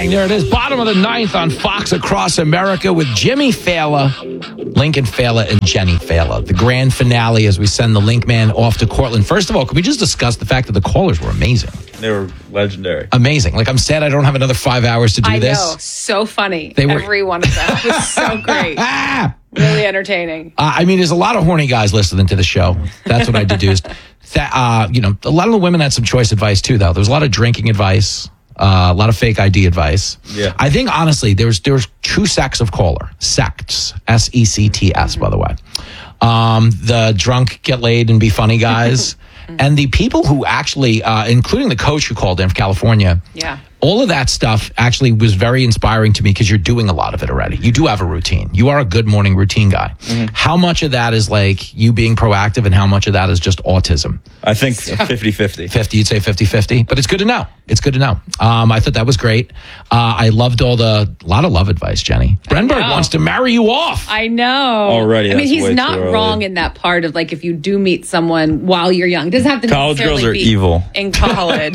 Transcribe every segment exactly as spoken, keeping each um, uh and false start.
bang. There it is. Bottom of the ninth on Fox Across America with Jimmy Fallon, Lincoln Fallon, and Jenny Fallon. The grand finale as we send the Link Man off to Cortland. First of all, can we just discuss the fact that the callers were amazing? They were legendary. Amazing. Like, I'm sad I don't have another five hours to do I this. I know. So funny. They were... Every one of them was so great. Really entertaining. Uh, I mean, there's a lot of horny guys listening to the show. That's what I deduced. That, uh, you know, a lot of the women had some choice advice, too, though. There was a lot of drinking advice. Uh, a lot of fake I D advice. Yeah. I think, honestly, there's there's two sects of caller. Sects. S E C T S, by the way. Um, the drunk, get laid, and be funny guys. And the people who actually, uh, including the coach who called in from California. Yeah. All of that stuff actually was very inspiring to me because you're doing a lot of it already. You do have a routine. You are a good morning routine guy. Mm-hmm. How much of that is like you being proactive and how much of that is just autism? I think fifty-fifty. fifty, you'd say fifty-fifty. But it's good to know. It's good to know. Um, I thought that was great. Uh, I loved all the, a lot of love advice, Jenny. Brenberg wants to marry you off. I know. Already. I mean, he's not early. wrong in that part of like if you do meet someone while you're young. It doesn't have to college necessarily girls are be evil in college.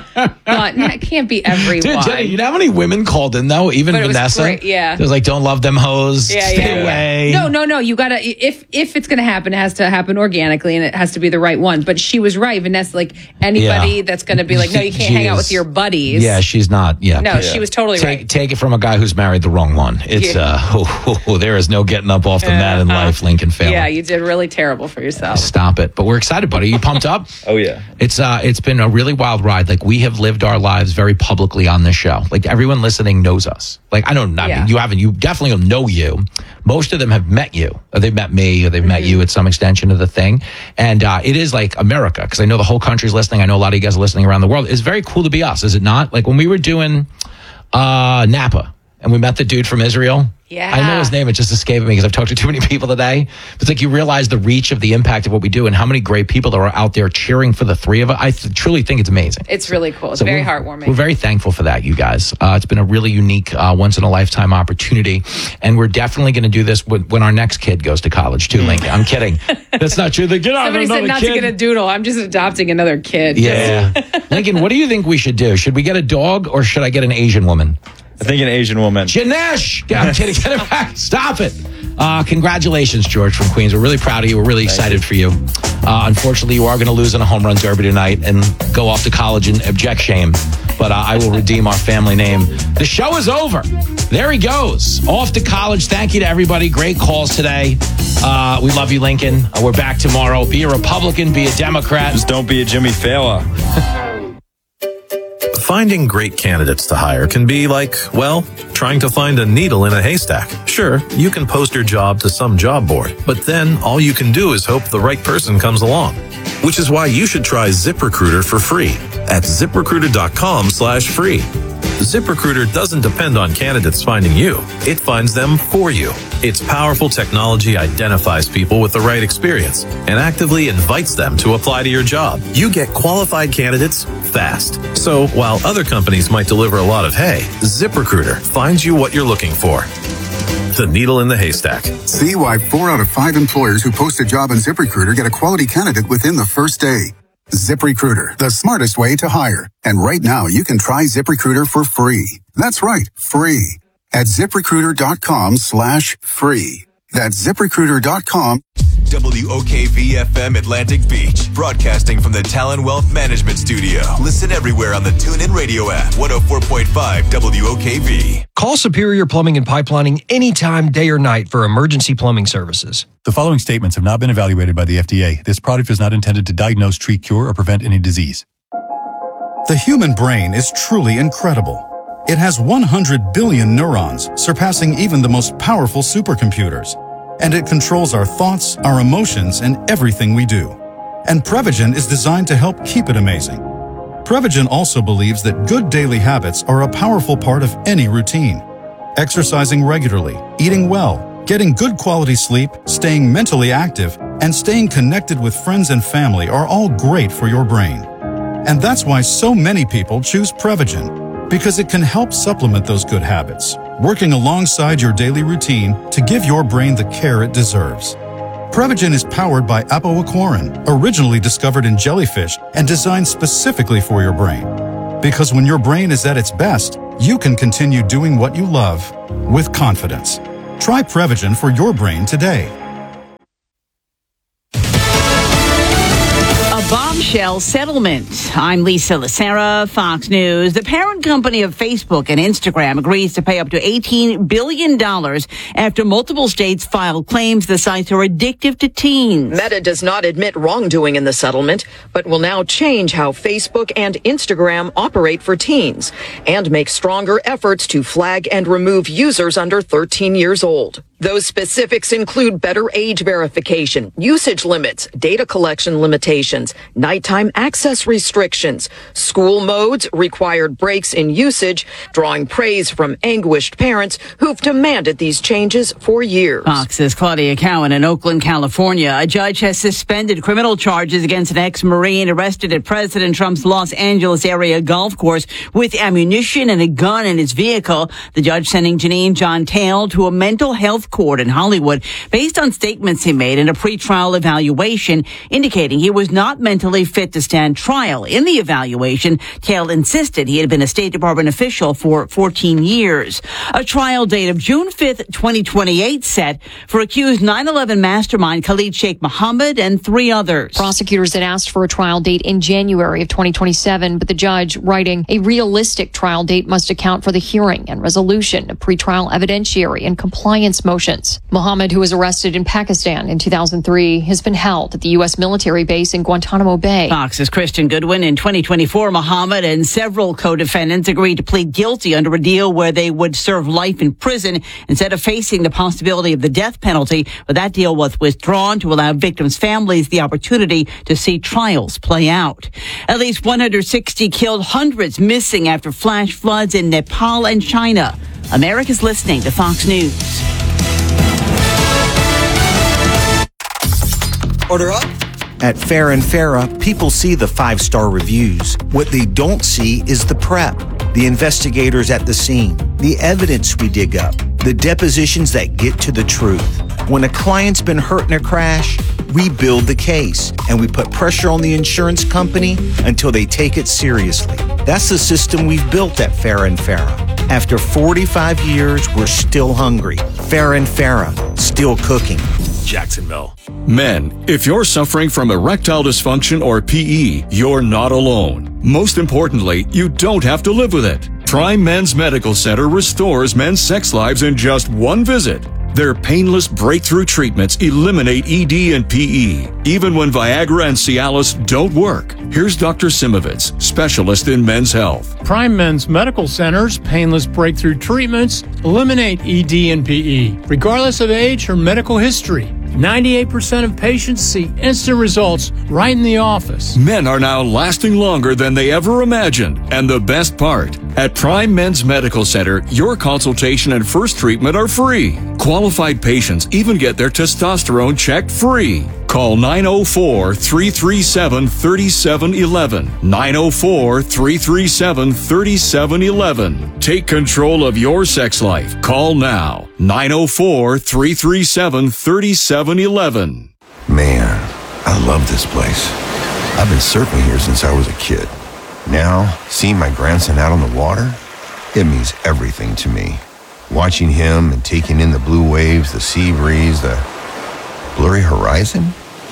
But it can't be everyone. Dude, Jenny, you know how many women called in though? Even But it was Vanessa. great, yeah. It was like, don't love them hoes. Yeah, Stay yeah. away. No, no, no. You gotta if if it's gonna happen, it has to happen organically and it has to be the right one. But she was right, Vanessa. Like anybody Yeah. that's gonna be like, no, you can't She hang out is- with your buddies. Yeah, she's not. Yeah. No, she was totally Take, right. take it from a guy who's married the wrong one. It's Yeah. uh, oh, oh, oh, there is no getting up off the mat in Uh-huh. life, Lincoln Fallon. Yeah, you did really terrible for yourself. Stop it. But we're excited, buddy. You pumped up? Oh, yeah. It's uh, it's been a really wild ride. Like we have lived our lives very publicly on this show. Like everyone listening knows us. Like I don't. I Yeah. mean, you haven't. You definitely don't know you. Most of them have met you. Or they've met me. Or they've met you at some extension of the thing. And uh, it is like America because I know the whole country's listening. I know a lot of you guys are listening around the world. It's very cool to be us, is it not? Like when we were doing uh, Napa and we met the dude from Israel. Yeah. I know his name. It just escaped me because I've talked to too many people today. But it's like you realize the reach of the impact of what we do and how many great people are out there cheering for the three of us. I th- truly think it's amazing. It's really cool. It's So very we're- heartwarming. We're very thankful for that, you guys. Uh, it's been a really unique, uh, once in a lifetime opportunity. And we're definitely going to do this when, when our next kid goes to college, too, Lincoln. I'm kidding. That's not true. They get out Somebody said another not kid. to get a doodle. I'm just adopting another kid. Yeah. Lincoln, what do you think we should do? Should we get a dog or should I get an Asian woman? I think an Asian woman. Janesh! Yeah, I'm kidding. Get it back. Stop it. Uh, congratulations, George from Queens. We're really proud of you. We're really excited for you. Uh, unfortunately, you are going to lose in a home run derby tonight and go off to college in abject shame. But uh, I will redeem our family name. The show is over. There he goes. Off to college. Thank you to everybody. Great calls today. Uh, we love you, Lincoln. Uh, we're back tomorrow. Be a Republican. Be a Democrat. Just don't be a Jimmy Fallon. Finding great candidates to hire can be like, well, trying to find a needle in a haystack. Sure, you can post your job to some job board, but then all you can do is hope the right person comes along. Which is why you should try ZipRecruiter for free at ZipRecruiter.com slash free. ZipRecruiter doesn't depend on candidates finding you. It finds them for you. Its powerful technology identifies people with the right experience and actively invites them to apply to your job. You get qualified candidates fast. So while other companies might deliver a lot of hay, ZipRecruiter finds you what you're looking for. The needle in the haystack. See why four out of five employers who post a job on ZipRecruiter get a quality candidate within the first day. ZipRecruiter, the smartest way to hire. And right now, you can try ZipRecruiter for free. That's right, free. At ZipRecruiter.com slash free. That's ZipRecruiter dot com. W O K V F M Atlantic Beach, broadcasting from the Talon Wealth Management Studio. Listen everywhere on the TuneIn Radio app. one oh four point five W O K V. Call Superior Plumbing and Pipelining anytime, day or night for emergency plumbing services. The following statements have not been evaluated by the F D A. This product is not intended to diagnose, treat, cure, or prevent any disease. The human brain is truly incredible. It has one hundred billion neurons, surpassing even the most powerful supercomputers. And it controls our thoughts, our emotions, and everything we do. And Prevagen is designed to help keep it amazing. Prevagen also believes that good daily habits are a powerful part of any routine. Exercising regularly, eating well, getting good quality sleep, staying mentally active, and staying connected with friends and family are all great for your brain. And that's why so many people choose Prevagen, because it can help supplement those good habits, working alongside your daily routine to give your brain the care it deserves. Prevagen is powered by apoaquarin, originally discovered in jellyfish and designed specifically for your brain. Because when your brain is at its best, you can continue doing what you love with confidence. Try Prevagen for your brain today. Bombshell settlement. I'm Lisa Lacera, Fox News. The parent company of Facebook and Instagram agrees to pay up to eighteen billion dollars after multiple states filed claims the sites are addictive to teens. Meta does not admit wrongdoing in the settlement, but will now change how Facebook and Instagram operate for teens and make stronger efforts to flag and remove users under thirteen years old. Those specifics include better age verification, usage limits, data collection limitations, nighttime access restrictions, school modes, required breaks in usage, drawing praise from anguished parents who've demanded these changes for years. Fox's Claudia Cowan in Oakland, California. A judge has suspended criminal charges against an ex-Marine arrested at President Trump's Los Angeles area golf course with ammunition and a gun in his vehicle. The judge sending Janine John Tail to a mental health court in Hollywood based on statements he made in a pretrial evaluation indicating he was not mentally fit to stand trial. In the evaluation, Tail insisted he had been a State Department official for fourteen years. A trial date of June fifth, twenty twenty-eight set for accused nine eleven mastermind Khalid Sheikh Mohammed and three others. Prosecutors had asked for a trial date in January of twenty twenty-seven, but the judge, writing, a realistic trial date must account for the hearing and resolution of pretrial evidentiary and compliance motions. Mohammed, who was arrested in Pakistan in two thousand three, has been held at the U S military base in Guantanamo Bay. Fox's Christian Goodwin. In twenty twenty-four, Mohammed and several co-defendants agreed to plead guilty under a deal where they would serve life in prison instead of facing the possibility of the death penalty. But that deal was withdrawn to allow victims' families the opportunity to see trials play out. At least one hundred sixty killed, hundreds missing after flash floods in Nepal and China. America's listening to Fox News. Order up. At Fair and Farah, people see the five-star reviews. What they don't see is the prep, the investigators at the scene, the evidence we dig up, the depositions that get to the truth. When a client's been hurt in a crash, we build the case and we put pressure on the insurance company until they take it seriously. That's the system we've built at Fair and Farah. After forty-five years, we're still hungry. Fair and Farah, still cooking. Jacksonville. Men, if you're suffering from erectile dysfunction or P E, you're not alone. Most importantly, you don't have to live with it. Prime Men's Medical Center restores men's sex lives in just one visit. Their painless breakthrough treatments eliminate E D and P E, even when Viagra and Cialis don't work. Here's Doctor Simovitz, specialist in men's health. Prime Men's Medical Center's painless breakthrough treatments eliminate E D and P E, regardless of age or medical history. ninety-eight percent of patients see instant results right in the office. Men are now lasting longer than they ever imagined. And the best part, at Prime Men's Medical Center, your consultation and first treatment are free. Qualified patients even get their testosterone checked free. Call nine oh four, three three seven, three seven one one. nine oh four, three three seven, three seven one one. Take control of your sex life. Call now. nine oh four, three three seven, three seven one one. Man, I love this place. I've been surfing here since I was a kid. Now, seeing my grandson out on the water, it means everything to me. Watching him and taking in the blue waves, the sea breeze, the blurry horizon.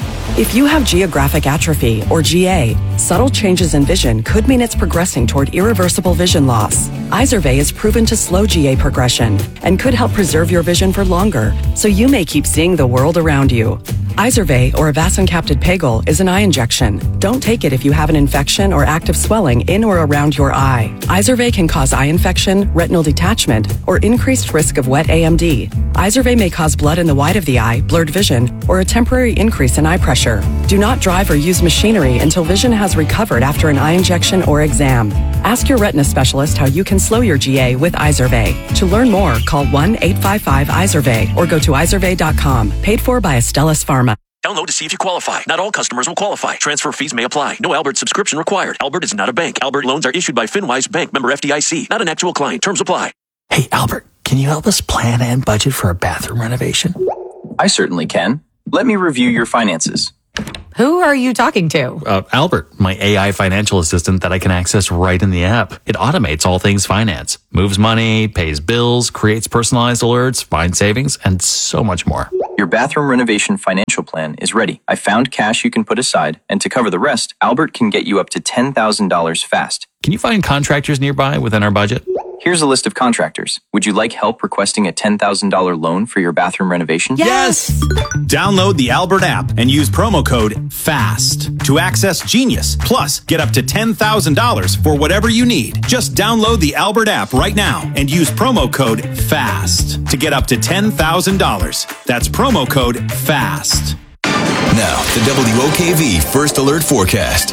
If you have geographic atrophy, or G A, subtle changes in vision could mean it's progressing toward irreversible vision loss. Izervay is proven to slow G A progression and could help preserve your vision for longer, so you may keep seeing the world around you. Izervay, or avacincaptad pegol, is an eye injection. Don't take it if you have an infection or active swelling in or around your eye. Izervay can cause eye infection, retinal detachment, or increased risk of wet A M D. Izervay may cause blood in the white of the eye, blurred vision, or a temporary increase in eye pressure. Do not drive or use machinery until vision has recovered after an eye injection or exam. Ask your retina specialist how you can slow your G A with Izervay. To learn more, call one eight five five Izervay or go to izervay dot com. Paid for by Astellas Pharma. Download to see if you qualify. Not all customers will qualify. Transfer fees may apply. No Albert subscription required. Albert is not a bank. Albert loans are issued by FinWise Bank, member F D I C. Not an actual client. Terms apply. Hey, Albert, can you help us plan and budget for a bathroom renovation? I certainly can. Let me review your finances. Who are you talking to? Uh, Albert, my A I financial assistant that I can access right in the app. It automates all things finance, moves money, pays bills, creates personalized alerts, finds savings, and so much more. Your bathroom renovation financial plan is ready. I found cash you can put aside, and to cover the rest, Albert can get you up to ten thousand dollars fast. Can you find contractors nearby within our budget? Here's a list of contractors. Would you like help requesting a ten thousand dollars loan for your bathroom renovation? Yes! Download the Albert app and use promo code FAST to access Genius. Plus, get up to ten thousand dollars for whatever you need. Just download the Albert app right now and use promo code FAST to get up to ten thousand dollars. That's promo code FAST. Now, the W O K V First Alert Forecast.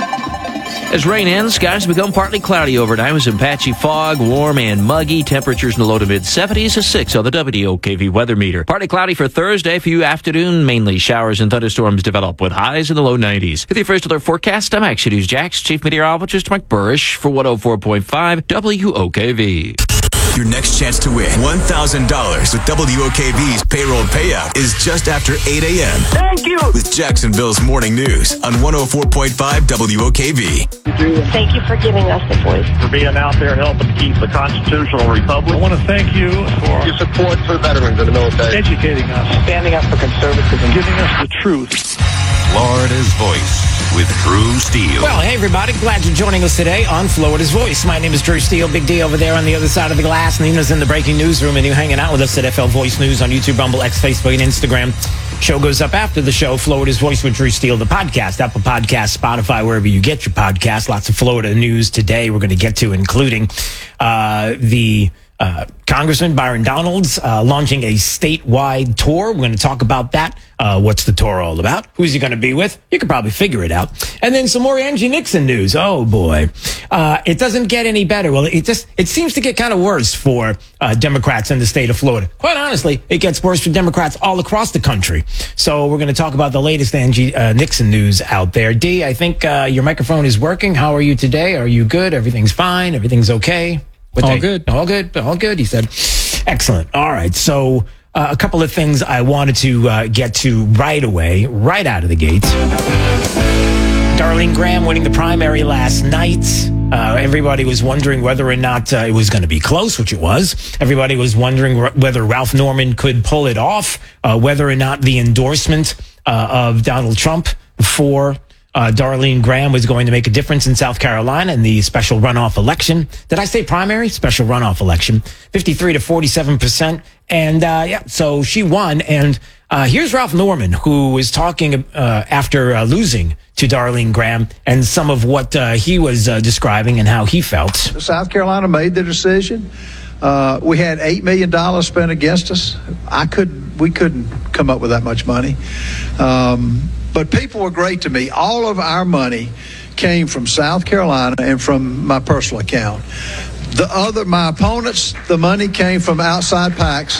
As rain ends, skies become partly cloudy overnight with some patchy fog, warm and muggy. Temperatures in the low to mid seventies, a six on the W O K V weather meter. Partly cloudy for Thursday. For you afternoon, mainly showers and thunderstorms develop with highs in the low nineties. With your First Alert forecast, I'm Action News Jax Chief Meteorologist Mike Burrish for one oh four point five W O K V. Your next chance to win one thousand dollars with W O K V's payroll payout is just after eight a.m. Thank you! With Jacksonville's Morning News on one oh four point five W O K V. Thank you for giving us the voice. For being out there helping keep the constitutional republic. I want to thank you for your support for veterans in the military. educating us, standing up for conservatism, giving us the truth. Florida's Voice with Drew Steele. Well, hey, everybody. Glad you're joining us today on Florida's Voice. My name is Drew Steele. Big D over there on the other side of the glass. Nina's in the breaking newsroom, and you're hanging out with us at F L Voice News on YouTube, Rumble, X, Facebook, and Instagram. Show goes up after the show, Florida's Voice with Drew Steele, the podcast, Apple Podcasts, Spotify, wherever you get your podcasts. Lots of Florida news today we're going to get to, including uh, the... Uh, Congressman Byron Donalds uh, launching a statewide tour. We're going to talk about that. Uh, what's the tour all about? Who's he going to be with? You could probably figure it out. And then some more Angie Nixon news. Oh boy, uh, it doesn't get any better. Well, it just it seems to get kind of worse for uh, Democrats in the state of Florida. Quite honestly, it gets worse for Democrats all across the country. So we're going to talk about the latest Angie uh, Nixon news out there. D, I think uh, your microphone is working. How are you today? Are you good? Everything's fine. Everything's okay. What all they, good. All good. All good, he said. Excellent. All right. So uh, a couple of things I wanted to uh, get to right away, right out of the gate. Darlene Graham winning the primary last night. Uh, everybody was wondering whether or not uh, it was going to be close, which it was. Everybody was wondering r- whether Ralph Norman could pull it off, uh, whether or not the endorsement uh, of Donald Trump for Uh, Darlene Graham was going to make a difference in South Carolina in the special runoff election. Did I say primary? Special runoff election. fifty-three to forty-seven percent. And, uh, yeah, so she won. And uh, here's Ralph Norman, who was talking uh, after uh, losing to Darlene Graham and some of what uh, he was uh, describing and how he felt. South Carolina made the decision. Uh, we had eight million dollars spent against us. I could, we couldn't come up with that much money. Um, But people were great to me. All of our money came from South Carolina and from my personal account. The other, my opponents, the money came from outside PACs.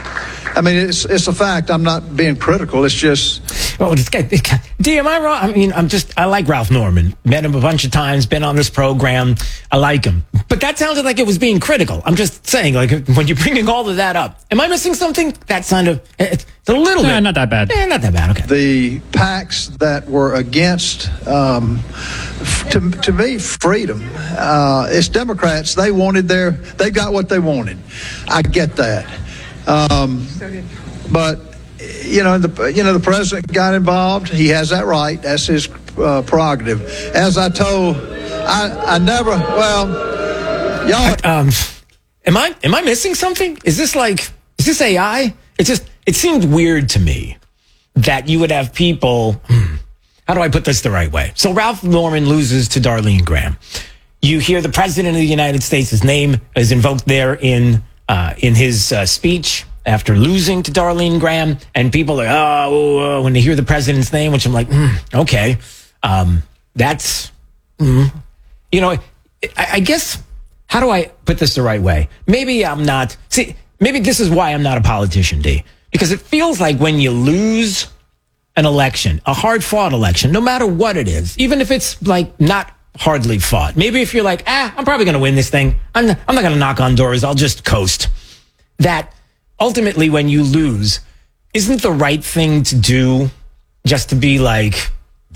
I mean, it's it's a fact. I'm not being critical. It's just. Well, this guy, this guy, D, am I wrong? I mean, I'm just, I like Ralph Norman. Met him a bunch of times, been on this program. I like him. But that sounded like it was being critical. I'm just saying, like, when you're bringing all of that up, am I missing something? That sounded, it's a little nah, bit. Not that bad. Eh, not that bad, okay. The PACs that were against, um, to, to me, freedom. Uh, it's Democrats. They wanted their, they got what they wanted. I get that. Um, but, you know, the you know the president got involved. He has that right. That's his uh, prerogative. As I told, I I never. Well, y'all. Um, am I am I missing something? Is this like is this A I? It just it seemed weird to me that you would have people. Hmm, how do I put this the right way? So Ralph Norman loses to Darlene Graham. You hear the president of the United States' his name is invoked there in uh, in his uh, speech after losing to Darlene Graham, and people are, oh, oh, when they hear the president's name, which I'm like, mm, okay, um, that's, mm. you know, I, I guess, how do I put this the right way? Maybe I'm not, see, maybe this is why I'm not a politician, D, because it feels like when you lose an election, a hard-fought election, no matter what it is, even if it's like not hardly fought, maybe if you're like, ah, I'm probably going to win this thing, I'm not, I'm not going to knock on doors, I'll just coast, that ultimately, when you lose, isn't the right thing to do just to be like,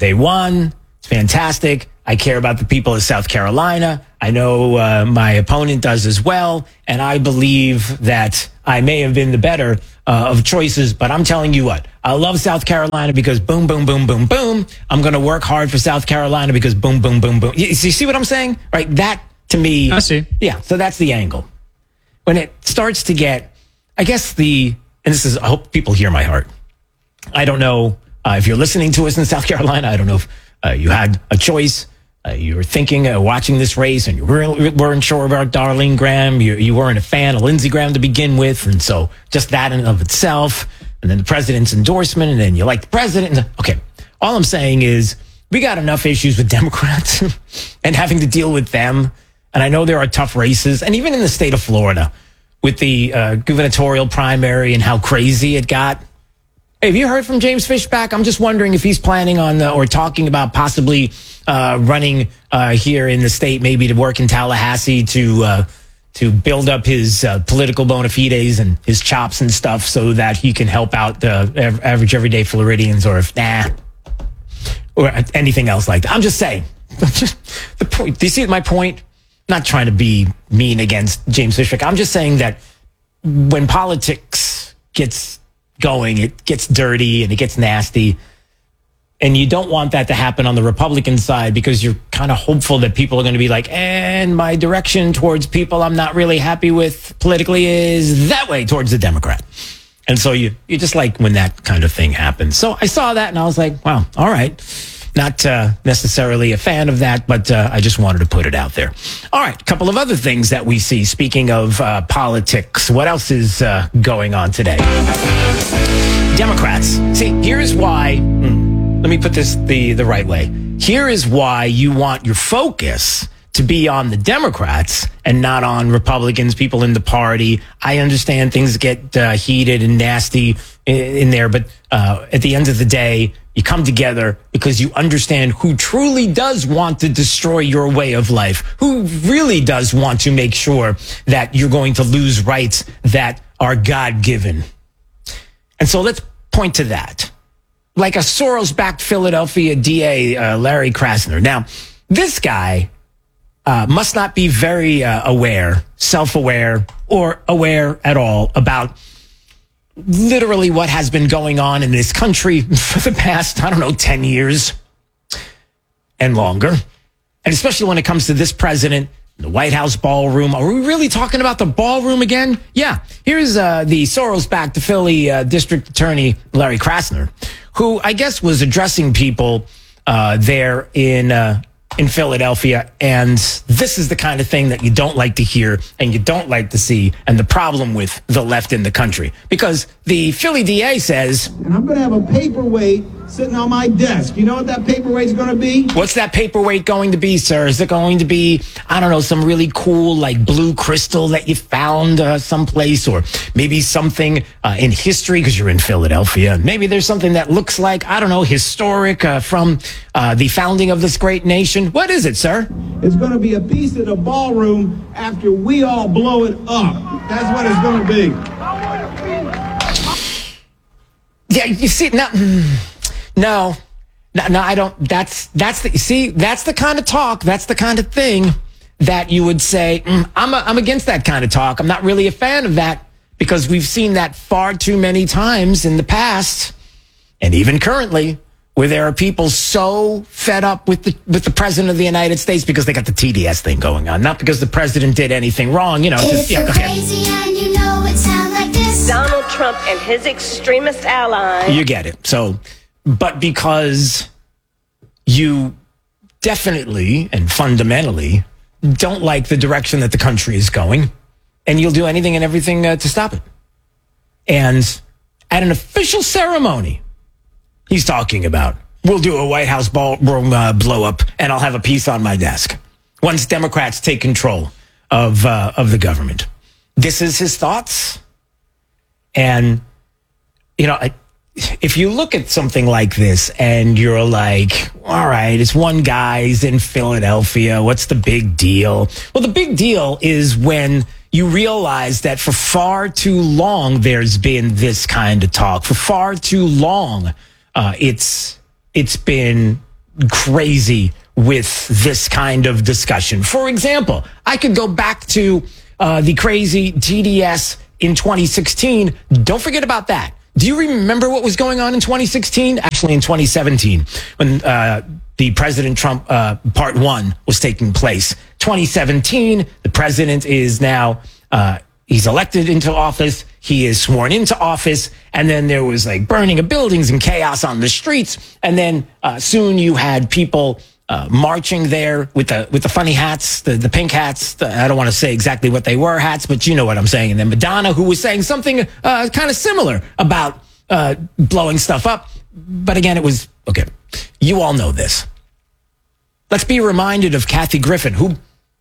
They won. It's fantastic. I care about the people of South Carolina. I know uh, my opponent does as well. And I believe that I may have been the better uh, of choices. But I'm telling you what, I love South Carolina because boom, boom, boom, boom, boom. I'm going to work hard for South Carolina because boom, boom, boom, boom. You, you see what I'm saying? Right? That, to me. I see. Yeah, so that's the angle. When it starts to get, I guess the, and this is, I hope people hear my heart. I don't know uh, if you're listening to us in South Carolina. I don't know if uh, you had a choice. Uh, you were thinking, uh, watching this race, and you really weren't sure about Darlene Graham. You, you weren't a fan of Lindsey Graham to begin with. And so just that in and of itself, and then the president's endorsement, and then you like the president. Okay, all I'm saying is we got enough issues with Democrats and having to deal with them. And I know there are tough races, and even in the state of Florida with the uh, gubernatorial primary and how crazy it got. Hey, have you heard from James Fishback? I'm just wondering if he's planning on uh, or talking about possibly uh, running uh, here in the state, maybe to work in Tallahassee to uh, to build up his uh, political bona fides and his chops and stuff so that he can help out the average everyday Floridians, or if, nah, or anything else like that. I'm just saying. the point. Do you see my point? Not trying to be mean against James Fishback. I'm just saying that when politics gets going, it gets dirty and it gets nasty. And you don't want that to happen on the Republican side because you're kind of hopeful that people are going to be like, and my direction towards people I'm not really happy with politically is that way towards the Democrat. And so you, you just like when that kind of thing happens. So I saw that and I was like, wow, all right. Not uh, necessarily a fan of that, but uh, I just wanted to put it out there. All right, a couple of other things that we see. Speaking of uh, politics, what else is uh, going on today? Democrats. See, here's why. Hmm, let me put this the, the right way. Here is why you want your focus to be on the Democrats and not on Republicans, people in the party. I understand things get uh, heated and nasty in, in there, but uh, at the end of the day, you come together because you understand who truly does want to destroy your way of life, who really does want to make sure that you're going to lose rights that are God-given. And so let's point to that. Like a Soros-backed Philadelphia D A, uh, Larry Krasner. Now, this guy uh, must not be very uh, aware, self-aware, or aware at all about literally what has been going on in this country for the past, I don't know, ten years and longer. And especially when it comes to this president, the White House ballroom. Are we really talking about the ballroom again? Yeah. Here's uh, the Soros-backed Philly uh, District Attorney, Larry Krasner, who I guess was addressing people uh, there in uh, in Philadelphia. And this is the kind of thing that you don't like to hear and you don't like to see, and the problem with the left in the country. Because the Philly D A says, and I'm going to have a paperweight sitting on my desk. You know what that paperweight's going to be? What's that paperweight going to be, sir? Is it going to be, I don't know, some really cool, like, blue crystal that you found uh, someplace, or maybe something uh, in history because you're in Philadelphia? Maybe there's something that looks like, I don't know, historic uh, from uh, the founding of this great nation. What is it, sir? It's going to be a piece of the ballroom after we all blow it up. That's what it's going to be. Yeah, you see, now... No, no, no, I don't. That's, that's the, see, that's the kind of talk. That's the kind of thing that you would say, mm, I'm, a, I'm against that kind of talk. I'm not really a fan of that because we've seen that far too many times in the past and even currently, where there are people so fed up with the, with the president of the United States because they got the T D S thing going on, not because the president did anything wrong, you know. It's just, yeah, so okay. crazy and you know it sounds like this. Donald Trump and his extremist allies. You get it. So, but because you definitely and fundamentally don't like the direction that the country is going, and you'll do anything and everything uh, to stop it. And at an official ceremony, he's talking about, we'll do a White House ballroom uh, blow up, and I'll have a piece on my desk once Democrats take control of uh, of the government. This is his thoughts. And, you know, I, if you look at something like this and you're like, all right, it's one guy's in Philadelphia. What's the big deal? Well, the big deal is when you realize that for far too long, there's been this kind of talk. For far too long, uh, it's it's been crazy with this kind of discussion. For example, I could go back to uh, the crazy T D S in twenty sixteen. Don't forget about that. Do you remember what was going on in twenty sixteen? Actually, in twenty seventeen, when uh, the President Trump uh, Part One was taking place. twenty seventeen, the president is now uh, he's elected into office. He is sworn into office, and then there was like burning of buildings and chaos on the streets. And then uh, soon you had people uh, marching there with the with the funny hats, the, the pink hats. The, I don't want to say exactly what they were hats, but you know what I'm saying. And then Madonna, who was saying something uh, kind of similar about uh, blowing stuff up. But again, it was, okay, you all know this. Let's be reminded of Kathy Griffin, who,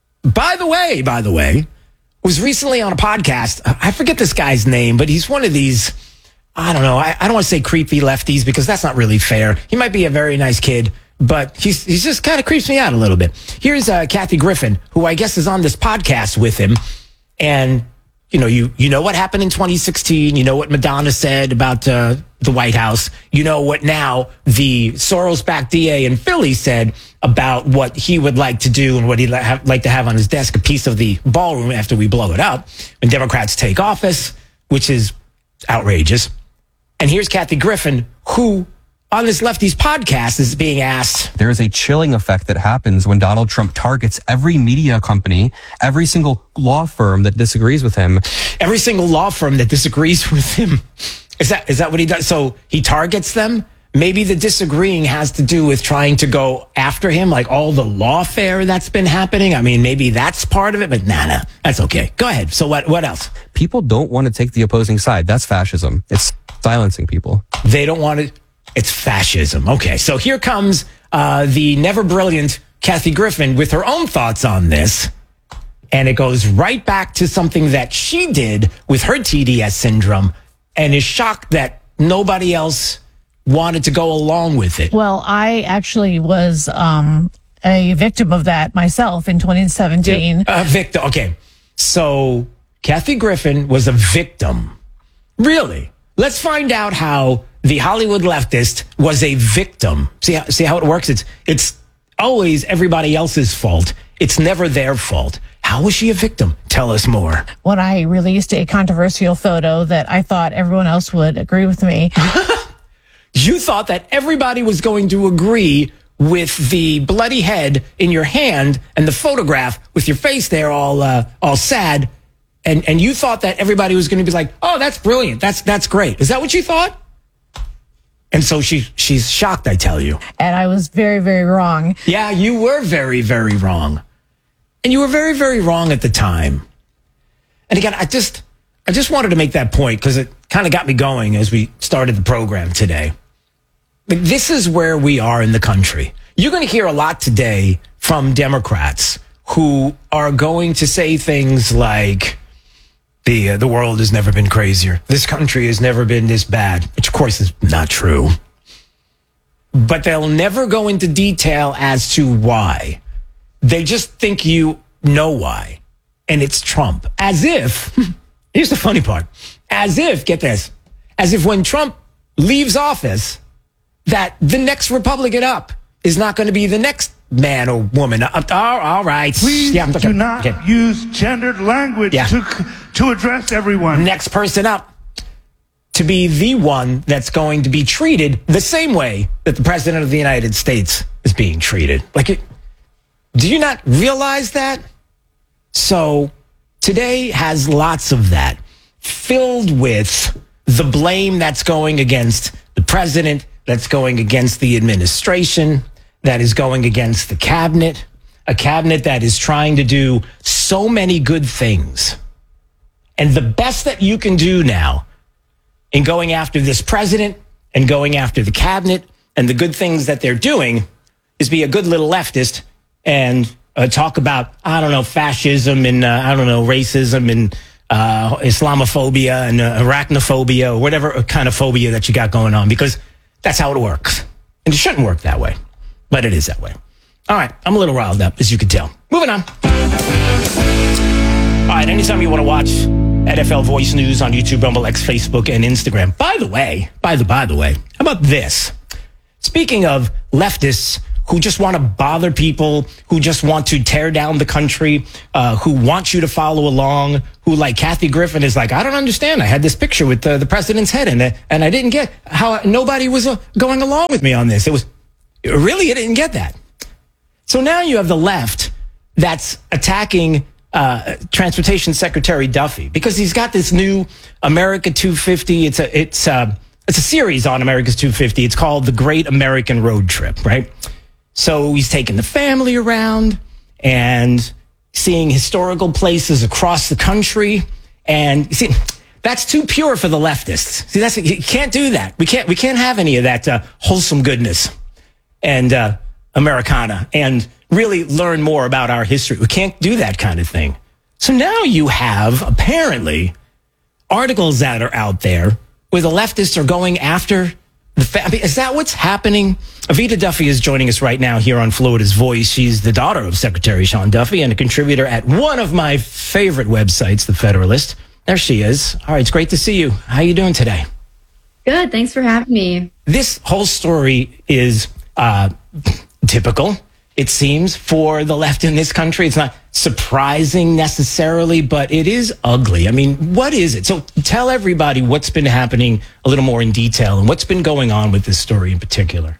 by the way, by the way, was recently on a podcast. I forget this guy's name, but he's one of these, I don't know, I, I don't want to say creepy lefties because that's not really fair. He might be a very nice kid, but he's he's just kind of creeps me out a little bit. Here's uh, Kathy Griffin, who I guess is on this podcast with him. And, you know, you, you know what happened in twenty sixteen. You know what Madonna said about uh, the White House. You know what now the Soros-backed D A in Philly said about what he would like to do and what he'd like to have on his desk, a piece of the ballroom after we blow it up, when Democrats take office, which is outrageous. And here's Kathy Griffin, who on this Lefties podcast is being asked. There is a chilling effect that happens when Donald Trump targets every media company, every single law firm that disagrees with him. Every single law firm that disagrees with him. Is that is that what he does? So he targets them? Maybe the disagreeing has to do with trying to go after him, like all the lawfare that's been happening. I mean, maybe that's part of it, but nah, nah, that's okay. Go ahead. So what, what else? People don't want to take the opposing side. That's fascism. It's silencing people. They don't want to. It's fascism. Okay. So here comes uh, the never brilliant Kathy Griffin with her own thoughts on this. And it goes right back to something that she did with her T D S syndrome and is shocked that nobody else wanted to go along with it. Well, I actually was um, a victim of that myself in twenty seventeen. A victim. Okay. So Kathy Griffin was a victim. Really? Let's find out how the Hollywood leftist was a victim. See how, see how it works? It's, it's always everybody else's fault. It's never their fault. How was she a victim? Tell us more. When I released a controversial photo that I thought everyone else would agree with me. You thought that everybody was going to agree with the bloody head in your hand and the photograph with your face there all uh, all sad, and and you thought that everybody was going to be like, "Oh, that's brilliant. That's that's great." Is that what you thought? And so she she's shocked, I tell you. And I was very, very wrong. Yeah, you were very, very wrong. And you were very, very wrong at the time. And again, I just I just wanted to make that point because it kind of got me going as we started the program today. But this is where we are in the country. You're going to hear a lot today from Democrats who are going to say things like, the uh, the world has never been crazier. This country has never been this bad, which of course is not true. But they'll never go into detail as to why. They just think you know why. And it's Trump. As if, here's the funny part, as if, get this, as if when Trump leaves office, that the next Republican up is not going to be the next man or woman. Uh, all, all right. Please yeah, do not okay. use gendered language yeah. to to address everyone. Next person up to be the one that's going to be treated the same way that the President of the United States is being treated. Like, it, do you not realize that? So today has lots of that, filled with the blame that's going against the president, that's going against the administration, that is going against the cabinet, a cabinet that is trying to do so many good things. And the best that you can do now in going after this president and going after the cabinet and the good things that they're doing is be a good little leftist and uh, talk about, I don't know, fascism and, uh, I don't know, racism and uh, Islamophobia and uh, arachnophobia or whatever kind of phobia that you got going on, because that's how it works. And it shouldn't work that way, but it is that way. All right, I'm a little riled up, as you can tell. Moving on. All right, anytime you want to watch N F L Voice News on YouTube, Rumble, X, Facebook, and Instagram. By the way, by the by the way, how about this? Speaking of leftists who just want to bother people, who just want to tear down the country, uh, who want you to follow along, who, like Kathy Griffin, is like, I don't understand. I had this picture with uh, the president's head in it, and I didn't get how nobody was uh, going along with me on this. It was really, I didn't get that. So now you have the left that's attacking uh, Transportation Secretary Duffy because he's got this new America two fifty. It's a it's a, it's a series on America's two fifty. It's called The Great American Road Trip, right? So he's taking the family around and seeing historical places across the country. And you see, that's too pure for the leftists. See, that's you can't do that. We can't we can't have any of that uh, wholesome goodness and uh, Americana and really learn more about our history. We can't do that kind of thing. So now you have apparently articles that are out there where the leftists are going after the family. Is that what's happening? Avita Duffy is joining us right now here on Florida's Voice. She's the daughter of Secretary Sean Duffy and a contributor at one of my favorite websites, The Federalist. There she is. All right, it's great to see you. How are you doing today? Good. Thanks for having me. This whole story is uh, typical, it seems, for the left in this country. It's not surprising necessarily, but it is ugly. I mean, what is it? So tell everybody what's been happening a little more in detail and what's been going on with this story in particular.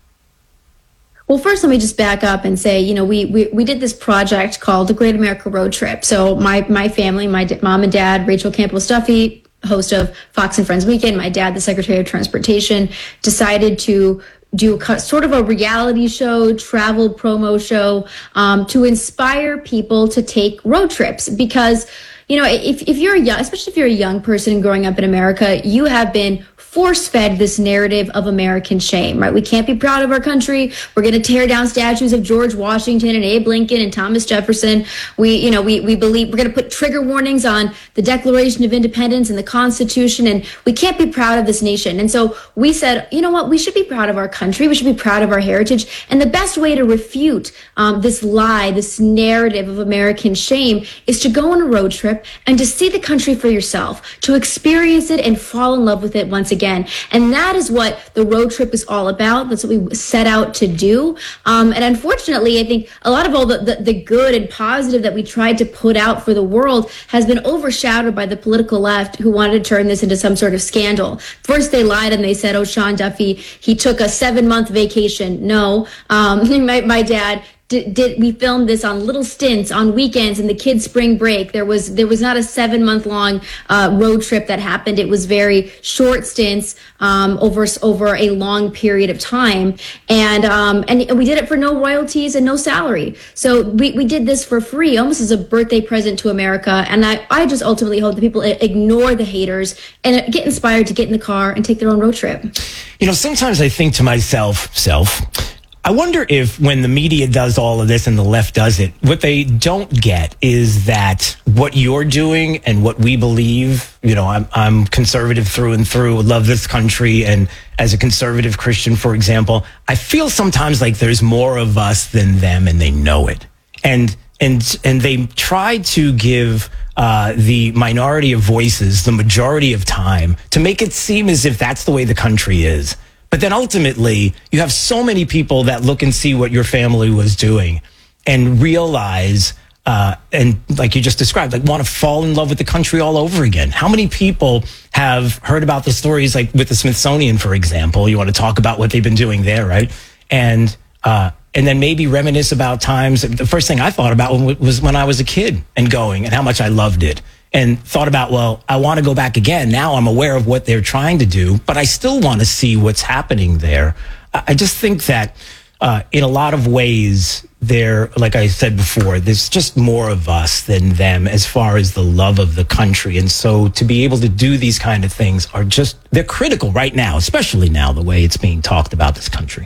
Well, first, let me just back up and say, you know, we we, we did this project called the Great America Road Trip. So my my family, my d- mom and dad, Rachel Campbell Duffy, host of Fox and Friends Weekend, my dad, the Secretary of Transportation, decided to do a, sort of a reality show, travel promo show, um, to inspire people to take road trips. Because, you know, if, if you're a young, especially if you're a young person growing up in America, you have been force-fed this narrative of American shame, right? We can't be proud of our country. We're going to tear down statues of George Washington and Abe Lincoln and Thomas Jefferson. We, you know, we, we believe we're going to put trigger warnings on the Declaration of Independence and the Constitution, and we can't be proud of this nation. And so we said, you know what? We should be proud of our country. We should be proud of our heritage. And the best way to refute um, this lie, this narrative of American shame, is to go on a road trip and to see the country for yourself, to experience it and fall in love with it once again. Again. And that is what the road trip is all about. That's what we set out to do. Um, and unfortunately, I think a lot of all the, the, the good and positive that we tried to put out for the world has been overshadowed by the political left, who wanted to turn this into some sort of scandal. First, they lied and they said, oh, Sean Duffy, he took a seven-month vacation. No, um, my, my dad Did, did we filmed this on little stints on weekends in the kids' spring break? There was there was not a seven month long uh, road trip that happened. It was very short stints um, over over a long period of time, and um, and we did it for no royalties and no salary. So we, we did this for free, almost as a birthday present to America. And I, I just ultimately hope that people ignore the haters and get inspired to get in the car and take their own road trip. You know, sometimes I think to myself, self. I wonder if when the media does all of this and the left does it, what they don't get is that what you're doing and what we believe, you know, I'm, I'm conservative through and through, love this country. And as a conservative Christian, for example, I feel sometimes like there's more of us than them and they know it. And, and, and they try to give uh, the minority of voices the majority of time to make it seem as if that's the way the country is. But then ultimately, you have so many people that look and see what your family was doing and realize, uh, and like you just described, like want to fall in love with the country all over again. How many people have heard about the stories like with the Smithsonian, for example? You want to talk about what they've been doing there, right? And uh, and then maybe reminisce about times. The first thing I thought about was when I was a kid and going and how much I loved it. And thought about, well, I want to go back again. Now I'm aware of what they're trying to do, but I still want to see what's happening there. I just think that uh, in a lot of ways, there, like I said before, there's just more of us than them as far as the love of the country. And so to be able to do these kind of things are just, they're critical right now, especially now the way it's being talked about this country.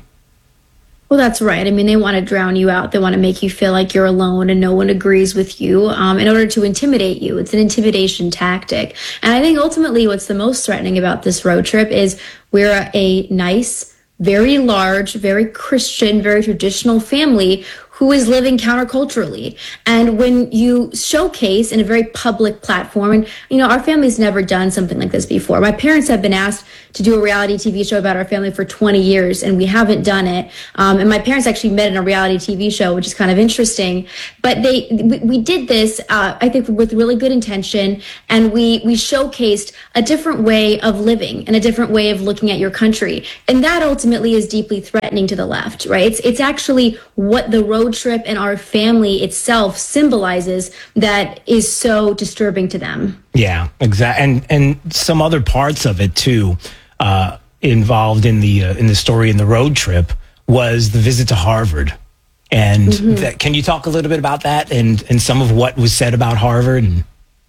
Well, that's right. I mean, they want to drown you out. They want to make you feel like you're alone and no one agrees with you um, in order to intimidate you. It's an intimidation tactic. And I think ultimately what's the most threatening about this road trip is we're a nice, very large, very Christian, very traditional family who is living counterculturally. And when you showcase in a very public platform, and, you know, our family's never done something like this before. My parents have been asked to do a reality T V show about our family for twenty years, and we haven't done it. Um, and my parents actually met in a reality T V show, which is kind of interesting. But they, we, we did this, uh, I think, with really good intention, and we we showcased a different way of living and a different way of looking at your country, and that ultimately is deeply threatening to the left, right? It's it's actually what the road trip and our family itself symbolizes that is so disturbing to them. Yeah, exactly. And and some other parts of it too, uh, involved in the uh, in the story in the road trip was the visit to Harvard. And Mm-hmm. that, can you talk a little bit about that and and some of what was said about Harvard? And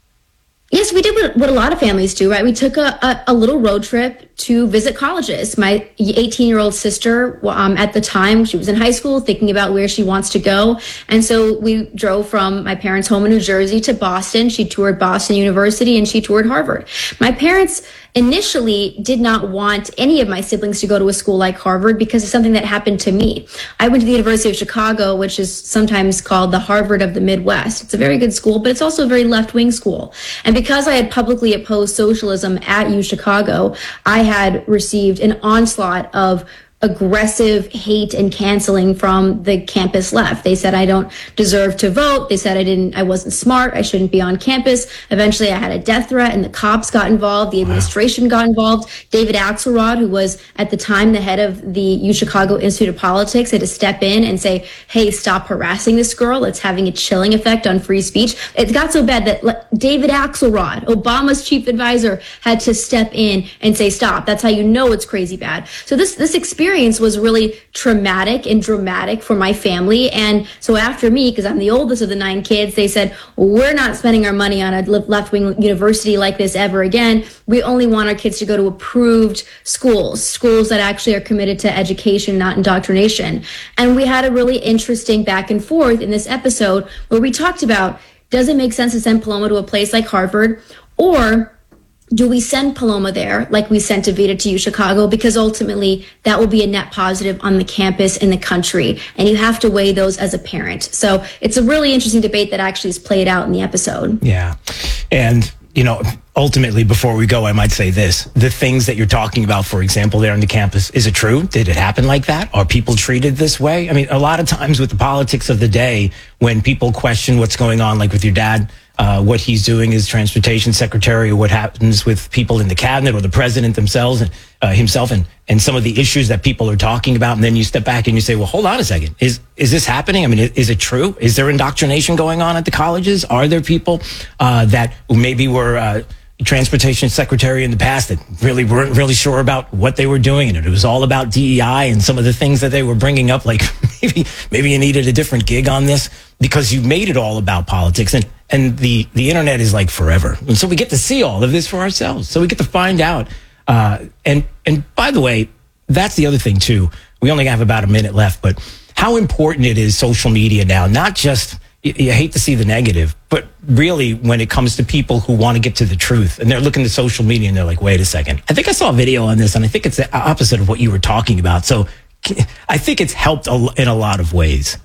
Yes, we did what, what a lot of families do, right? We took a, a, a little road trip to visit colleges. My eighteen-year-old sister, um, at the time, she was in high school thinking about where she wants to go. And so we drove from my parents' home in New Jersey to Boston. She toured Boston University and she toured Harvard. My parents initially did not want any of my siblings to go to a school like Harvard because of something that happened to me. I went to the University of Chicago, which is sometimes called the Harvard of the Midwest. It's a very good school, but it's also a very left-wing school. And because I had publicly opposed socialism at U Chicago, I had received an onslaught of aggressive hate and canceling from the campus left. They said I don't deserve to vote. They said I didn't, I wasn't smart. I shouldn't be on campus. Eventually I had a death threat and the cops got involved. The administration got involved. David Axelrod, who was at the time the head of the U Chicago Institute of Politics, had to step in and say, hey, stop harassing this girl. It's having a chilling effect on free speech. It got so bad that David Axelrod, Obama's chief advisor, had to step in and say, stop. That's how you know it's crazy bad. So this, this experience was really traumatic and dramatic for my family. And so after me, because I'm the oldest of the nine kids, they said, we're not spending our money on a left-wing university like this ever again. We only want our kids to go to approved schools, schools that actually are committed to education, not indoctrination. And we had a really interesting back and forth in this episode where we talked about, does it make sense to send Paloma to a place like Harvard, or do we send Paloma there like we sent Evita to U Chicago? Because ultimately that will be a net positive on the campus in the country. And you have to weigh those as a parent. So it's a really interesting debate that actually is played out in the episode. yeah, and you know, ultimately, before we go, I might say this: the things that you're talking about, for example, there on the campus, is it true? Did it happen like that? Are people treated this way? I mean, a lot of times with the politics of the day, when people question what's going on, like with your dad, uh, what he's doing as transportation secretary, or what happens with people in the cabinet or the president themselves and uh, himself, and, and some of the issues that people are talking about. And then you step back and you say, well, hold on a second. Is, is this happening? I mean, is, is it true? Is there indoctrination going on at the colleges? Are there people, uh, that maybe were, uh, transportation secretary in the past that really weren't really sure about what they were doing, and it was all about D E I and some of the things that they were bringing up, like maybe maybe you needed a different gig on this because you made it all about politics, and and the the internet is like forever, and so we get to see all of this for ourselves, so we get to find out. Uh, and and by the way, that's the other thing too. We only have about a minute left, but how important it is, social media now, not just, you hate to see the negative, but really when it comes to people who want to get to the truth and they're looking at social media and they're like, wait a second, I think I saw a video on this and I think it's the opposite of what you were talking about. So I think it's helped in a lot of ways.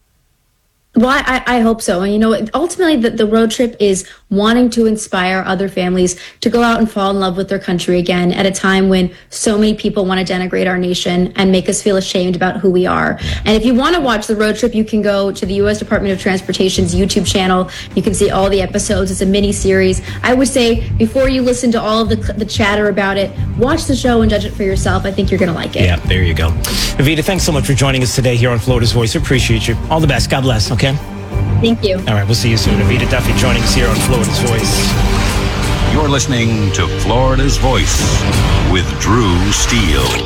Well, I, I hope so. And, you know, ultimately the, the road trip is wanting to inspire other families to go out and fall in love with their country again at a time when so many people want to denigrate our nation and make us feel ashamed about who we are. And if you want to watch the road trip, you can go to the U S Department of Transportation's YouTube channel. You can see all the episodes. It's a mini series. I would say before you listen to all of the, the chatter about it, watch the show and judge it for yourself. I think you're going to like it. Yeah, there you go. Evita, thanks so much for joining us today here on Florida's Voice. We appreciate you. All the best. God bless. Okay. Thank you. All right, we'll see you soon. Evita Duffy joining us here on Florida's Voice. You're listening to Florida's Voice with Drew Steele.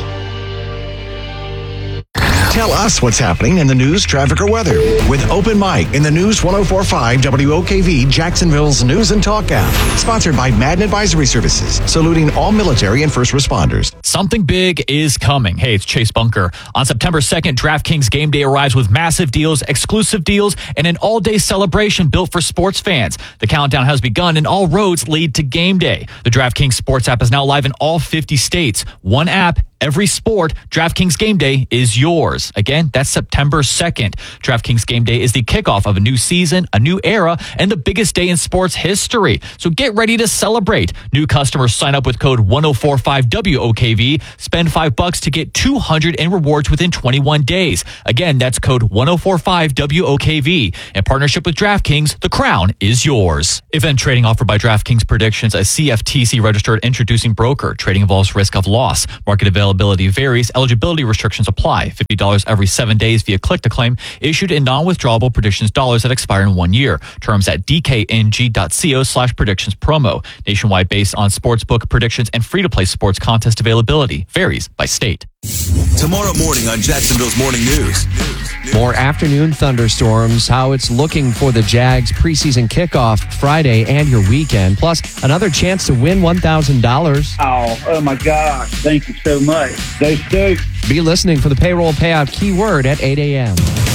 Tell us what's happening in the news, traffic, or weather with Open Mic in the News ten forty-five W O K V, Jacksonville's News and Talk app. Sponsored by Madden Advisory Services, saluting all military and first responders. Something big is coming. Hey, it's Chase Bunker. On September second, DraftKings Game Day arrives with massive deals, exclusive deals, and an all-day celebration built for sports fans. The countdown has begun, and all roads lead to Game Day. The DraftKings Sports app is now live in all fifty states. One app, every sport, DraftKings Game Day is yours. Again, that's September second. DraftKings Game Day is the kickoff of a new season, a new era, and the biggest day in sports history. So get ready to celebrate. New customers sign up with code one oh four five W O K V. Spend five bucks to get two hundred in rewards within twenty-one days. Again, that's code one oh four five W O K V. In partnership with DraftKings, the crown is yours. Event trading offered by DraftKings Predictions, a C F T C registered introducing broker. Trading involves risk of loss. Market availability varies. Eligibility restrictions apply. fifty dollars every seven days via click to claim. Issued in non-withdrawable predictions dollars that expire in one year. Terms at dkng.co slash predictions promo. Nationwide based on sportsbook predictions and free-to-play sports contest availability. Varies by state. Tomorrow morning on Jacksonville's Morning News. More afternoon thunderstorms, how it's looking for the Jags preseason kickoff Friday and your weekend. Plus, another chance to win one thousand dollars. Oh, oh my gosh. Thank you so much. Go Stokes. Be listening for the payroll payout keyword at eight a.m.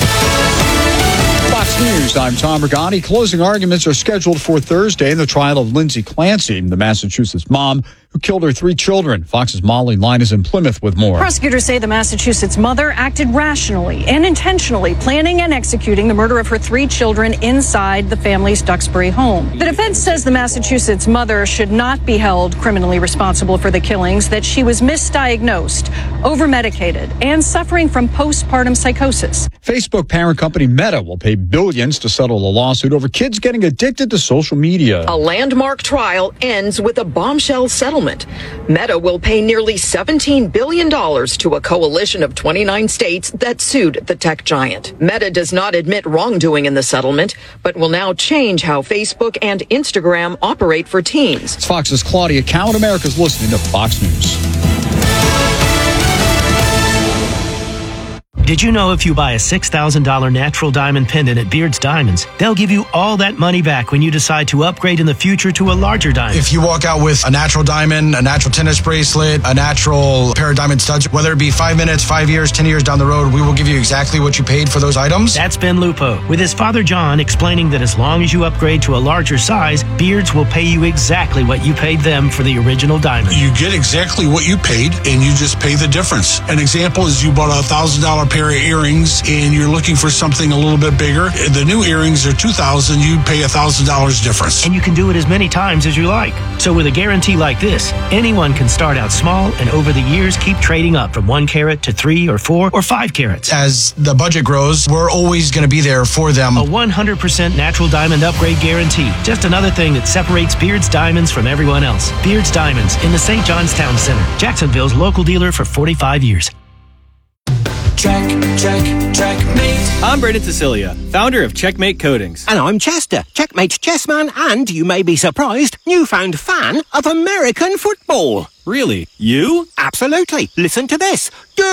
Fox News, I'm Tom Regani. Closing arguments are scheduled for Thursday in the trial of Lindsay Clancy, the Massachusetts mom who killed her three children. Fox's Molly Line is in Plymouth with more. Prosecutors say the Massachusetts mother acted rationally and intentionally, planning and executing the murder of her three children inside the family's Duxbury home. The defense says the Massachusetts mother should not be held criminally responsible for the killings, that she was misdiagnosed, over-medicated, and suffering from postpartum psychosis. Facebook parent company Meta will pay billions to settle a lawsuit over kids getting addicted to social media. A landmark trial ends with a bombshell settlement. Meta will pay nearly seventeen billion dollars to a coalition of twenty-nine states that sued the tech giant. Meta does not admit wrongdoing in the settlement, but will now change how Facebook and Instagram operate for teens. It's Fox's Claudia Cowan. America's listening to Fox News. Did you know if you buy a six thousand dollars natural diamond pendant at Beard's Diamonds, they'll give you all that money back when you decide to upgrade in the future to a larger diamond? If you walk out with a natural diamond, a natural tennis bracelet, a natural pair of diamond studs, whether it be five minutes, five years, ten years down the road, we will give you exactly what you paid for those items. That's Ben Lupo, with his father John explaining that as long as you upgrade to a larger size, Beard's will pay you exactly what you paid them for the original diamond. You get exactly what you paid, and you just pay the difference. An example is you bought a one thousand dollars pair of earrings and you're looking for something a little bit bigger. The new earrings are two thousand dollars. You pay one thousand dollars difference. And you can do it as many times as you like. So with a guarantee like this, anyone can start out small and over the years keep trading up from one carat to three or four or five carats. As the budget grows, we're always going to be there for them. A one hundred percent natural diamond upgrade guarantee. Just another thing that separates Beard's Diamonds from everyone else. Beard's Diamonds in the Saint John's Town Center. Jacksonville's local dealer for forty-five years. Check, check, checkmate. I'm Brendan Cecilia, founder of Checkmate Coatings. And I'm Chester, Checkmate chessman and, you may be surprised, newfound fan of American football. Really? You? Absolutely. Listen to this.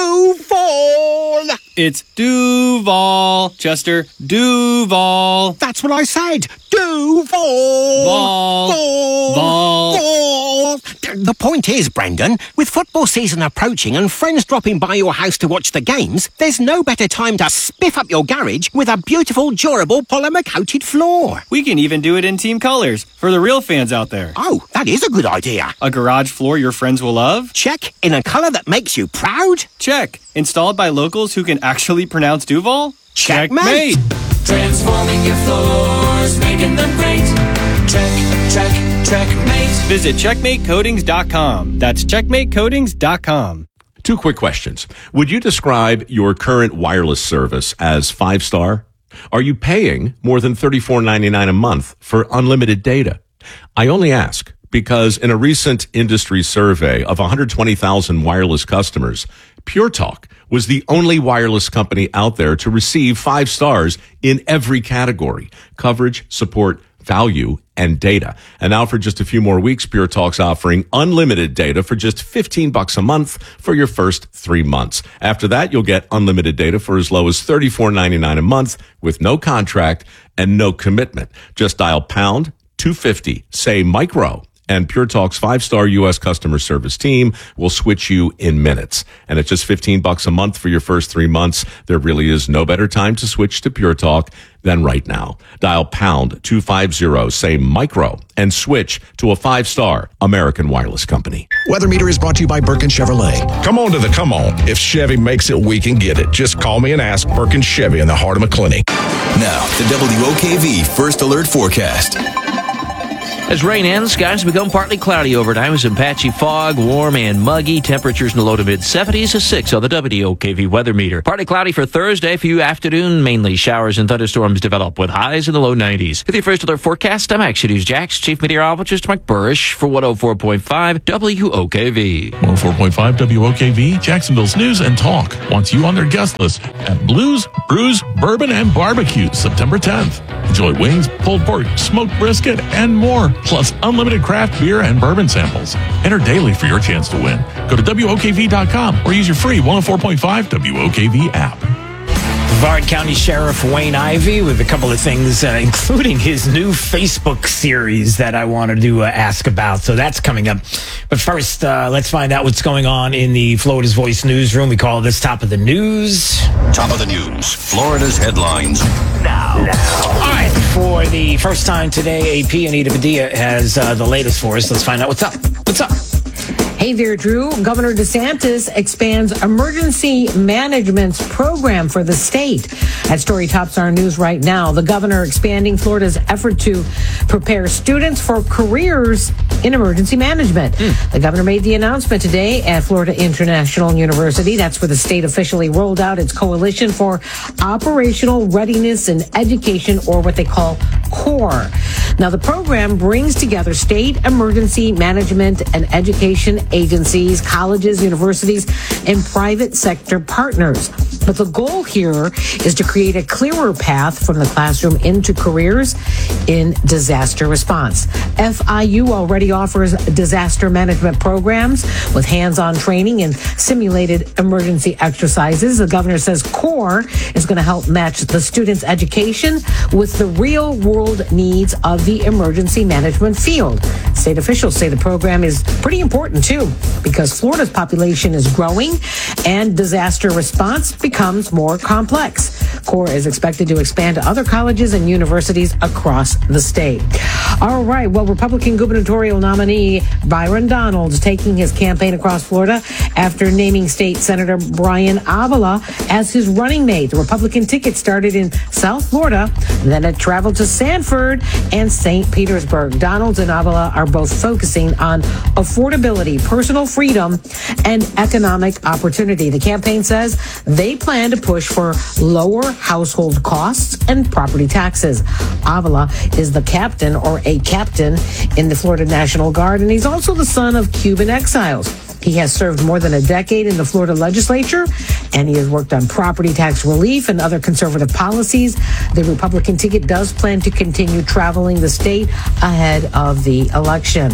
Duval! It's Duval, Chester. Duval. That's what I said. Duval! Val. Val. Val. The point is, Brendan, with football season approaching and friends dropping by your house to watch the games, there's no better time to spiff up your garage with a beautiful, durable, polymer-coated floor. We can even do it in team colors for the real fans out there. Oh, that is a good idea. A garage floor your friends will love? Check. In a color that makes you proud? Check. Installed by locals who can actually pronounce Duval? Checkmate. Transforming your floors, making them great. Check, check, checkmate. Visit checkmate coatings dot com. That's checkmate coatings dot com. Two quick questions. Would you describe your current wireless service as five-star? Are you paying more than thirty-four ninety-nine a month for unlimited data? I only ask because in a recent industry survey of one hundred twenty thousand wireless customers, Pure Talk was the only wireless company out there to receive five stars in every category: coverage, support, value, and data. And now for just a few more weeks, Pure Talk's offering unlimited data for just fifteen bucks a month for your first three months. After that, you'll get unlimited data for as low as thirty-four ninety-nine a month with no contract and no commitment. Just dial pound two fifty, say micro, And Pure Talk's five-star U S customer service team will switch you in minutes. And it's just fifteen bucks a month for your first three months. There really is no better time to switch to Pure Talk than right now. Dial pound two fifty, say micro, and switch to a five-star American Wireless company. Weather Meter is brought to you by Birkin Chevrolet. Come on to the come on. If Chevy makes it, we can get it. Just call me and ask. Birkin Chevy in the heart of McClinney. Now, the W O K V First Alert Forecast. As rain ends, skies become partly cloudy overnight with some patchy fog, warm and muggy. Temperatures in the low to mid seventies, a six on the W O K V weather meter. Partly cloudy for Thursday. Few afternoon, mainly showers and thunderstorms develop with highs in the low nineties. With your First Alert forecast, I'm Action News Jax Chief Meteorologist Mike Burrish for one oh four point five W O K V. one oh four point five W O K V, Jacksonville's News and Talk wants you on their guest list at Blues, Brews, Bourbon, and Barbecue September tenth. Enjoy wings, pulled pork, smoked brisket, and more, plus unlimited craft beer and bourbon samples. Enter daily for your chance to win. Go to W O K V dot com or use your free one oh four point five W O K V app. Brevard County Sheriff Wayne Ivey with a couple of things, uh, including his new Facebook series that I wanted to uh, ask about. So that's coming up. But first, uh, let's find out what's going on in the Florida's Voice newsroom. We call this Top of the News. Top of the News, Florida's headlines. Now. now. All right, for the first time today, A P Anita Padilla has uh, the latest for us. Let's find out what's up. What's up? Hey there, Drew. Governor DeSantis expands emergency management's program for the state. That story tops our news right now. The governor expanding Florida's effort to prepare students for careers in emergency management. Mm. The governor made the announcement today at Florida International University. That's where the state officially rolled out its coalition for operational readiness and education, or what they call CORE. Now, the program brings together state emergency management and education agencies, colleges, universities, and private sector partners. But the goal here is to create a clearer path from the classroom into careers in disaster response. F I U already offers disaster management programs with hands-on training and simulated emergency exercises. The governor says CORE is going to help match the students' education with the real-world needs of the emergency management field. State officials say the program is pretty important, too, because Florida's population is growing and disaster response becomes more complex. CORE is expected to expand to other colleges and universities across the state. All right. Well, Republican gubernatorial nominee Byron Donalds taking his campaign across Florida after naming State Senator Brian Avila as his running mate. The Republican ticket started in South Florida, then it traveled to Sanford and Saint Petersburg. Donalds and Avila are both focusing on affordability, personal freedom, and economic opportunity. The campaign says they plan to push for lower household costs and property taxes. Avila is the captain or a captain in the Florida National Guard, and he's also the son of Cuban exiles. He has served more than a decade in the Florida legislature, and he has worked on property tax relief and other conservative policies. The Republican ticket does plan to continue traveling the state ahead of the election.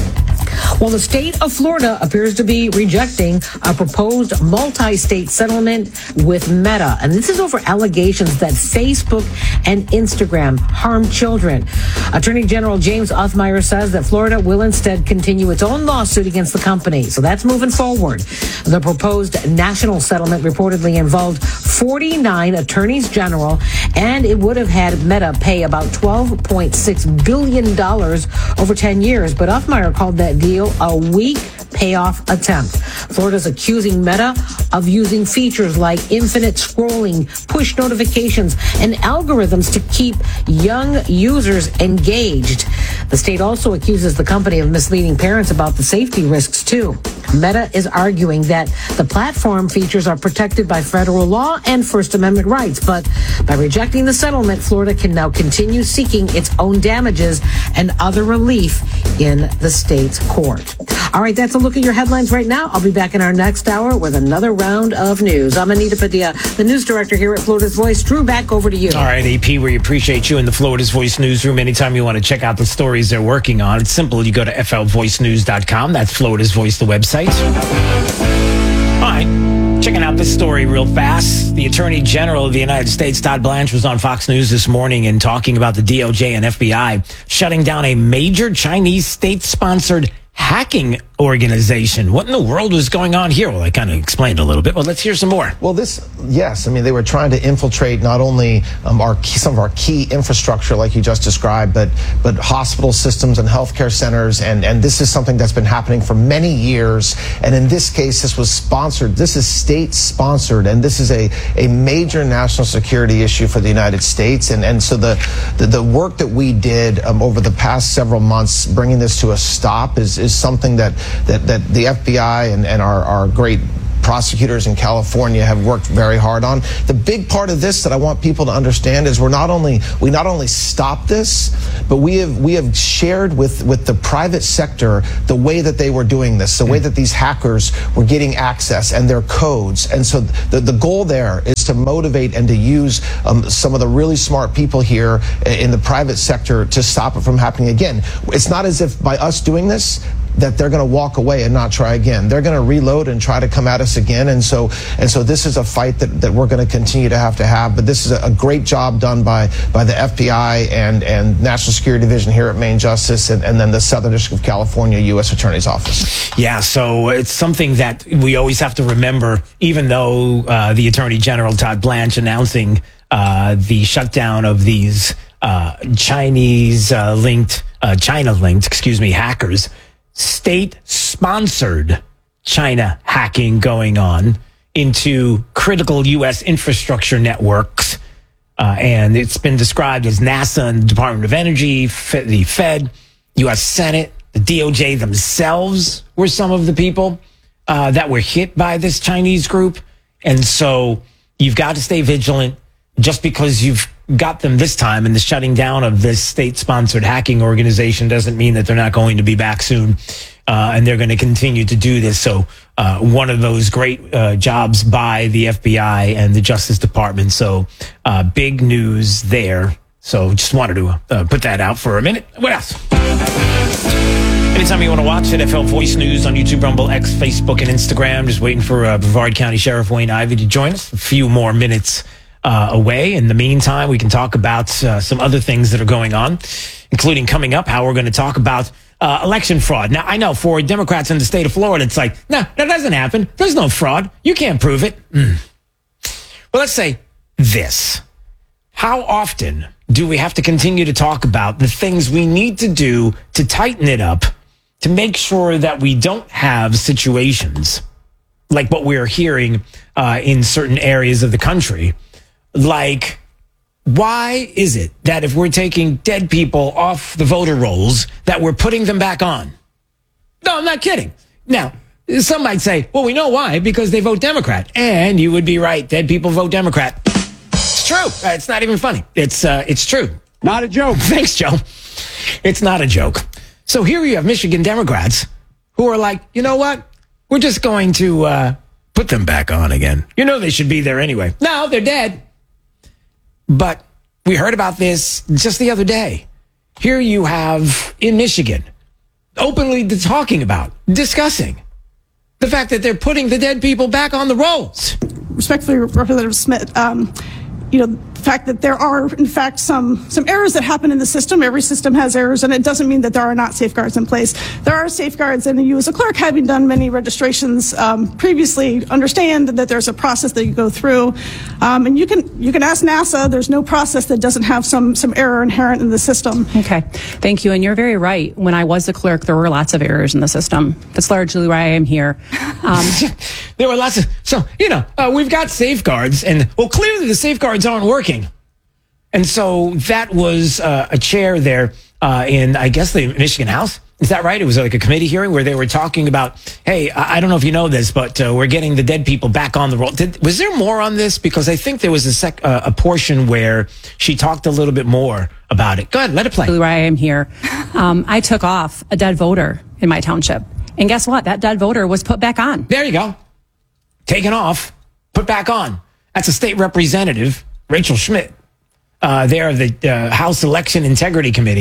Well, the state of Florida appears to be rejecting a proposed multi-state settlement with Meta. And this is over allegations that Facebook and Instagram harm children. Attorney General James Othmeyer says that Florida will instead continue its own lawsuit against the company. So that's moving forward. The proposed national settlement reportedly involved forty-nine attorneys general, and it would have had Meta pay about twelve point six billion dollars over ten years. But Othmeyer called that deal a weak payoff attempt. Florida's accusing Meta of using features like infinite scrolling, push notifications, and algorithms to keep young users engaged. The state also accuses the company of misleading parents about the safety risks, too. Meta is arguing that the platform features are protected by federal law and First Amendment rights, but by rejecting the settlement, Florida can now continue seeking its own damages and other relief in the state's court. All right, that's a look at your headlines right now. I'll be back in our next hour with another round of news. I'm Anita Padilla, the news director here at Florida's Voice. Drew, back over to you. All right, A P, we appreciate you in the Florida's Voice newsroom. Anytime you want to check out the stories they're working on, it's simple. You go to F L voice news dot com. That's Florida's Voice, the website. All right. right. Checking out this story real fast. The Attorney General of the United States, Todd Blanche, was on Fox News this morning and talking about the D O J and F B I shutting down a major Chinese state-sponsored hacking organization. What in the world was going on here? Well, I kind of explained a little bit, but let's hear some more. Well, this, yes, I mean, they were trying to infiltrate not only um, our key, some of our key infrastructure, like you just described, but but hospital systems and healthcare centers, and and this is something that's been happening for many years. And in this case, this was sponsored. This is state-sponsored, and this is a a major national security issue for the United States. And and so the the, the work that we did um, over the past several months, bringing this to a stop, is is something that that, that the F B I and, and our, our great prosecutors in California have worked very hard on. The big part of this that I want people to understand is we're not only we not only stop this, but we have we have shared with with the private sector the way that they were doing this, the way that these hackers were getting access and their codes. And so the the goal there is to motivate and to use um, some of the really smart people here in the private sector to stop it from happening again. It's not as if by us doing this that they're going to walk away and not try again. They're going to reload and try to come at us again. And so and so this is a fight that, that we're going to continue to have to have. But this is a, a great job done by by the F B I and, and National Security Division here at Main Justice, and, and then the Southern District of California U S Attorney's Office. Yeah, so it's something that we always have to remember, even though uh, the Attorney General, Todd Blanche, announcing uh, the shutdown of these uh, Chinese-linked, uh, China-linked, excuse me, hackers, state-sponsored China hacking going on into critical U S infrastructure networks. Uh, and it's been described as NASA and the Department of Energy, the Fed, U S Senate, the D O J themselves were some of the people uh, that were hit by this Chinese group. And so you've got to stay vigilant. Just because you've got them this time and the shutting down of this state-sponsored hacking organization doesn't mean that they're not going to be back soon. Uh, and they're going to continue to do this. So uh, one of those great uh, jobs by the F B I and the Justice Department. So uh, big news there. So just wanted to uh, put that out for a minute. What else? Anytime you want to watch N F L Voice News on YouTube, Rumble, X, Facebook, and Instagram, just waiting for uh, Brevard County Sheriff Wayne Ivey to join us. A few more minutes Uh, away. In the meantime, we can talk about uh, some other things that are going on, including coming up how we're going to talk about uh, election fraud. Now, I know for Democrats in the state of Florida, it's like, no, that doesn't happen. There's no fraud. You can't prove it. Mm. Well, let's say this. How often do we have to continue to talk about the things we need to do to tighten it up, to make sure that we don't have situations like what we're hearing uh, in certain areas of the country? Like, why is it that if we're taking dead people off the voter rolls, that we're putting them back on? No, I'm not kidding. Now, some might say, well, we know why, because they vote Democrat. And you would be right. Dead people vote Democrat. It's true. It's not even funny. It's, uh, it's true. Not a joke. Thanks, Joe. It's not a joke. So here you have Michigan Democrats who are like, you know what? We're just going to uh, put them back on again. You know they should be there anyway. No, they're dead. But we heard about this just the other day. Here you have in Michigan openly talking about, discussing the fact that they're putting the dead people back on the rolls. Respectfully, Representative Smith, um, you know, the fact that there are, in fact, some some errors that happen in the system. Every system has errors, and it doesn't mean that there are not safeguards in place. There are safeguards, and you as a clerk, having done many registrations um, previously, understand that there's a process that you go through. Um, and you can you can ask NASA. There's no process that doesn't have some some error inherent in the system. Okay, thank you. And you're very right. When I was a clerk, there were lots of errors in the system. That's largely why I am here. Um, there were lots of, so, you know, uh, we've got safeguards, and, well, clearly the safeguards aren't working. And so that was uh, a chair there uh, in, I guess, the Michigan House. Is that right? It was like a committee hearing where they were talking about, hey, I, I don't know if you know this, but uh, we're getting the dead people back on the roll. Did, was there more on this? Because I think there was a, sec, uh, a portion where she talked a little bit more about it. Go ahead, let it play. Why I am here. Um, I took off a dead voter in my township. And guess what? That dead voter was put back on. There you go. Taken off, put back on. That's a state representative, Rachel Schmidt, uh, there of the uh, House Election Integrity Committee,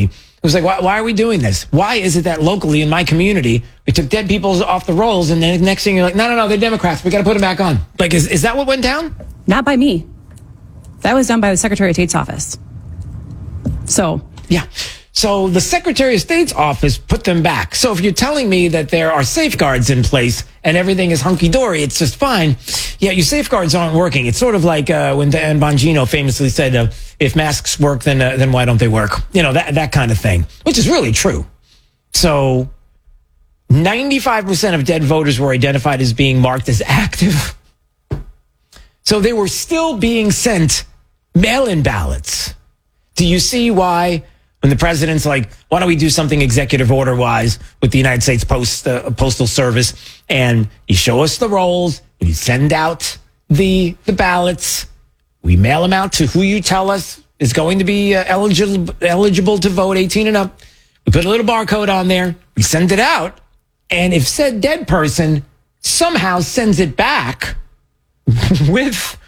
was like, why, why are we doing this? Why is it that locally in my community, we took dead people off the rolls, and then the next thing you're like, no, no, no, they're Democrats. We got to put them back on. Like, is, is that what went down? Not by me. That was done by the Secretary of State's office. So. Yeah. So the Secretary of State's office put them back. So if you're telling me that there are safeguards in place and everything is hunky-dory, it's just fine, yeah, your safeguards aren't working. It's sort of like uh, when Dan Bongino famously said, uh, if masks work, then uh, then why don't they work? You know, that, that kind of thing, which is really true. So ninety-five percent of dead voters were identified as being marked as active. So they were still being sent mail-in ballots. Do you see why... when the president's like, why don't we do something executive order wise with the United States Post uh, Postal Service, and you show us the rolls, you send out the the ballots, we mail them out to who you tell us is going to be uh, eligible eligible to vote, eighteen and up. We put a little barcode on there, we send it out, and if said dead person somehow sends it back with